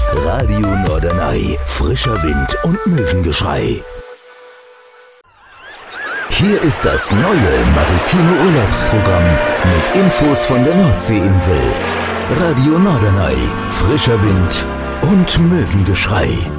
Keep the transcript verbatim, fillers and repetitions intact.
Radio Norderney. Frischer Wind und Möwengeschrei. Hier ist das neue maritime Urlaubsprogramm mit Infos von der Nordseeinsel. Radio Norderney. Frischer Wind und Möwengeschrei.